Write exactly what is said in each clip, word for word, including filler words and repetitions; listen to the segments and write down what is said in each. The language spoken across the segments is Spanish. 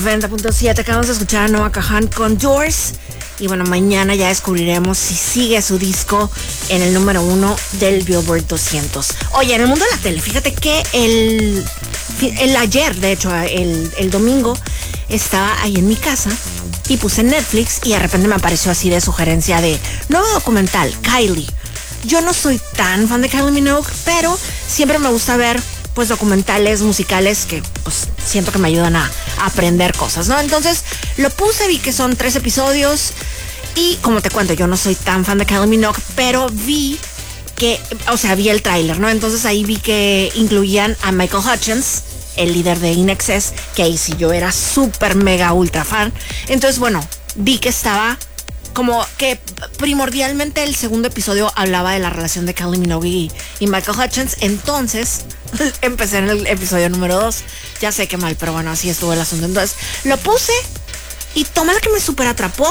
noventa punto siete, acabamos de escuchar a Noah Kahan con Doors. Y bueno, mañana ya descubriremos si sigue su disco en el número uno del Billboard doscientos. Oye, en el mundo de la tele, fíjate que el, el ayer, de hecho, el, el domingo, estaba ahí en mi casa y puse Netflix y de repente me apareció así de sugerencia de nuevo documental, Kylie. Yo no soy tan fan de Kylie Minogue, pero siempre me gusta ver pues documentales musicales que pues siento que me ayudan a, a aprender cosas, ¿no? Entonces lo puse, vi que son tres episodios y como te cuento, yo no soy tan fan de Kylie Minogue, pero vi que, o sea, vi el tráiler, ¿no? Entonces ahí vi que incluían a Michael Hutchence, el líder de I N X S, que ahí sí yo era súper mega ultra fan. Entonces, bueno, vi que estaba como que primordialmente el segundo episodio hablaba de la relación de Kylie Minogue y, y Michael Hutchence. Entonces empecé en el episodio número dos. Ya sé que mal, pero bueno, así estuvo el asunto. Entonces lo puse y toma la que me súper atrapó.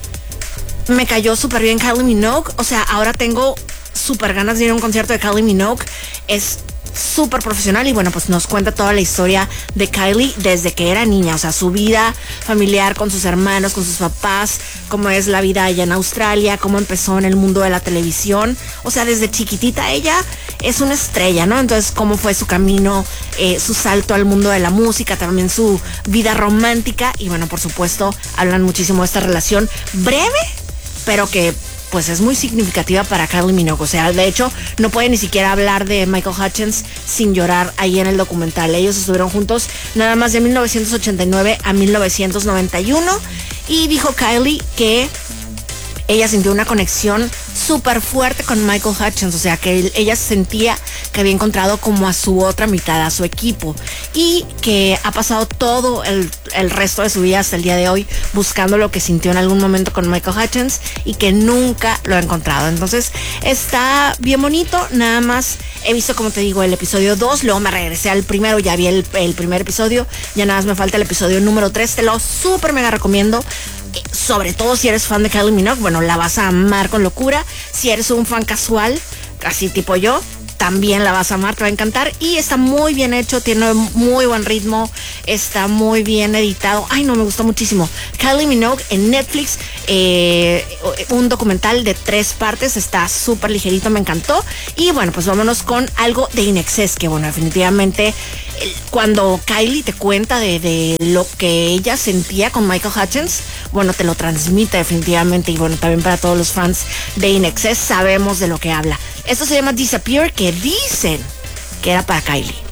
Me cayó súper bien Kylie Minogue. O sea, ahora tengo súper ganas de ir a un concierto de Kylie Minogue. Es súper profesional y bueno, pues nos cuenta toda la historia de Kylie desde que era niña, o sea, su vida familiar con sus hermanos, con sus papás, cómo es la vida allá en Australia, cómo empezó en el mundo de la televisión, o sea, desde chiquitita ella es una estrella, ¿no? Entonces, cómo fue su camino, eh, su salto al mundo de la música, también su vida romántica y bueno, por supuesto, hablan muchísimo de esta relación breve, pero que pues es muy significativa para Kylie Minogue. O sea, de hecho, no puede ni siquiera hablar de Michael Hutchence sin llorar ahí en el documental. Ellos estuvieron juntos nada más de mil novecientos ochenta y nueve a mil novecientos noventa y uno y dijo Kylie que ella sintió una conexión súper fuerte con Michael Hutchence, o sea, que ella sentía que había encontrado como a su otra mitad, a su equipo, y que ha pasado todo el, el resto de su vida hasta el día de hoy buscando lo que sintió en algún momento con Michael Hutchence y que nunca lo ha encontrado. Entonces, está bien bonito, nada más he visto, como te digo, el episodio dos, luego me regresé al primero, ya vi el, el primer episodio, ya nada más me falta el episodio número tres, te lo súper mega recomiendo. Sobre todo si eres fan de Kylie Minogue, bueno, la vas a amar con locura. Si eres un fan casual, así tipo yo, también la vas a amar, te va a encantar. Y está muy bien hecho, tiene muy buen ritmo, está muy bien editado. Ay, no, me gustó muchísimo. Kylie Minogue en Netflix, eh, un documental de tres partes, está súper ligerito, me encantó. Y bueno, pues vámonos con algo de I N X S, que bueno, definitivamente cuando Kylie te cuenta de, de lo que ella sentía con Michael Hutchence, bueno, te lo transmite definitivamente. Y bueno, también para todos los fans de I N X S sabemos de lo que habla. Esto se llama Disappear, que dicen que era para Kylie.